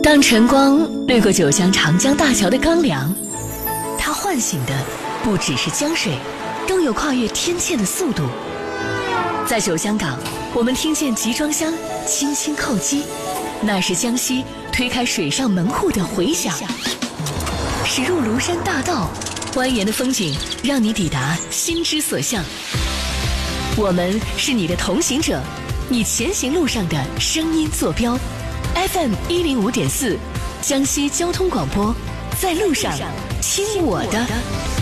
当晨光掠过九江长江大桥的刚凉，它唤醒的不只是江水，更有跨越天堑的速度。在九江港，我们听见集装箱轻轻叩击，那是江西推开水上门户的回响。驶入庐山大道，蜿蜒的风景让你抵达心之所向。我们是你的同行者，你前行路上的声音坐标。FM 105.4，江西交通广播，在路上听我的。